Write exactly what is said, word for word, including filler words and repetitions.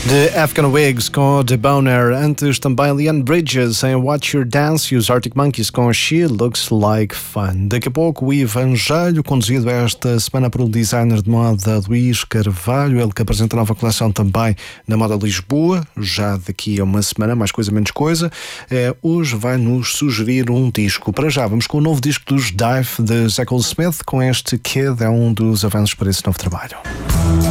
The Afghan Wigs com The Boner, antes também Leanne Bridges em Watch Your Dance e os Arctic Monkeys com She Looks Like Fun. Daqui a pouco o Evangelho, conduzido esta semana pelo designer de moda Luís Carvalho, ele que apresenta a nova coleção também na Moda Lisboa, já daqui a uma semana, mais coisa menos coisa. É, hoje vai nos sugerir um disco. Para já, vamos com o novo disco dos Dive de Zach Smith, com este Kid, é um dos avanços para esse novo trabalho.